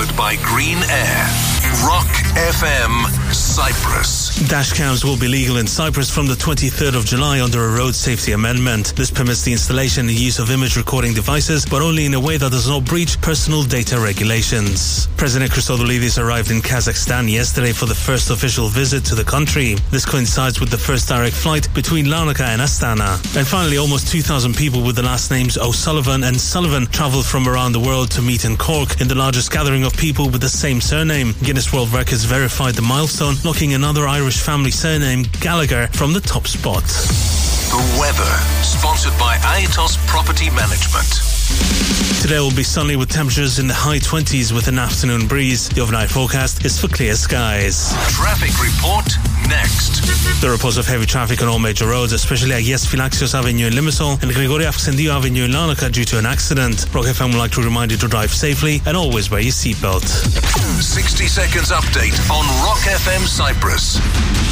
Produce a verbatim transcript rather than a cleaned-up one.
powered by Green Air. Rock F M, Cyprus. Dashcams will be legal in Cyprus from the twenty-third of July under a road safety amendment. This permits the installation and use of image recording devices, but only in a way that does not breach personal data regulations. President Christodoulidis arrived in Kazakhstan yesterday for the first official visit to the country. This coincides with the first direct flight between Larnaca and Astana. And finally, almost two thousand people with the last names O'Sullivan and Sullivan travelled from around the world to meet in Cork in the largest gathering of people with the same surname. Guinness World Records verified the milestone, knocking another Irish family surname, Gallagher, from the top spot. The weather, sponsored by Aetos Property Management. Today will be sunny with temperatures in the high twenties with an afternoon breeze. The overnight forecast is for clear skies. Traffic report next. There are reports of heavy traffic on all major roads, especially Agios Philaxios Avenue in Limassol and Grigori Avxendio Avenue in Larnaca due to an accident. Rock F M would like to remind you to drive safely and always wear your seatbelt. sixty seconds update on Rock F M Cyprus.